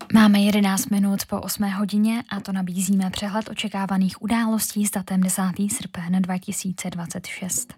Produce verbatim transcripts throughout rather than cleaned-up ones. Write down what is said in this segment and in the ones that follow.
Máme jedenáct minut po osmé hodině a to nabízíme přehled očekávaných událostí s datem desátého srpna dva tisíce dvacet šest.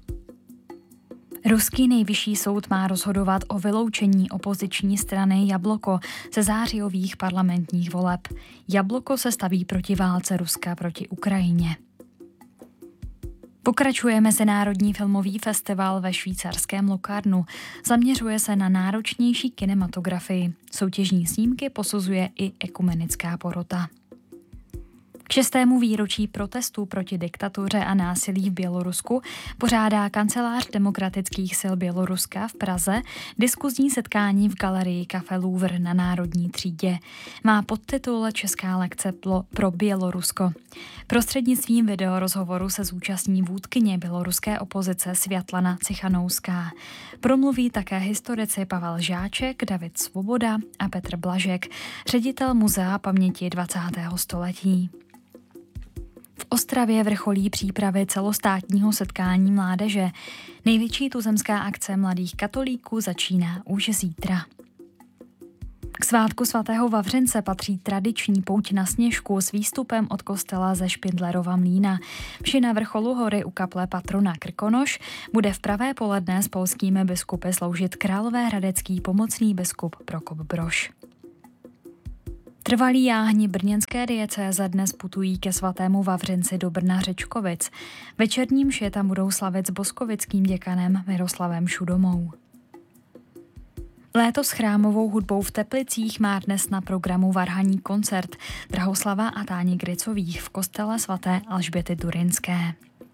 Ruský nejvyšší soud má rozhodovat o vyloučení opoziční strany Jabloko ze zářijových parlamentních voleb. Jabloko se staví proti válce Ruska proti Ukrajině. Pokračuje Mezinárodní filmový festival ve švýcarském Locarnu. Zaměřuje se na náročnější kinematografii. Soutěžní snímky posuzuje i ekumenická porota. K šestému výročí protestů proti diktatuře a násilí v Bělorusku pořádá kancelář demokratických sil Běloruska v Praze diskuzní setkání v galerii Café Louvre na Národní třídě. Má podtitul Česká lekce pro Bělorusko. Prostřednictvím videorozhovoru se zúčastní vůdkyně běloruské opozice Světlana Cichanouská. Promluví také historici Pavel Žáček, David Svoboda a Petr Blažek, ředitel Muzea paměti dvacátého století. V Ostravě vrcholí přípravy celostátního setkání mládeže. Největší tuzemská akce mladých katolíků začíná už zítra. K svátku svatého Vavřince patří tradiční pouť na Sněžku s výstupem od kostela ze Špindlerova mlýna. Vši na vrcholu hory u kaple patrona Krkonoš bude v pravé poledne s polskými biskupy sloužit královéhradecký pomocný biskup Prokop Brož. Trvalí jáhni brněnské diecéze dnes putují ke svatému Vavřinci do Brna Řečkovic. Večerní mši tam budou slavit s boskovickým děkanem Miroslavem Šudomou. Léto s chrámovou hudbou v Teplicích má dnes na programu varhanní koncert Drahoslava a Táni Gricových v kostele svaté Alžběty Turinské.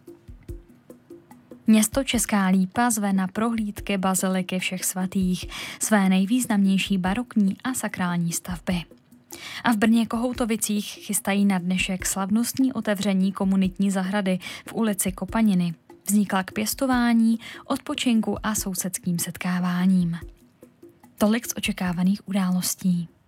Město Česká Lípa zve na prohlídky baziliky všech svatých, své nejvýznamnější barokní a sakrální stavby. A v Brně Kohoutovicích chystají na dnešek slavnostní otevření komunitní zahrady v ulici Kopaniny. Vznikla k pěstování, odpočinku a sousedským setkáváním. Tolik z očekávaných událostí.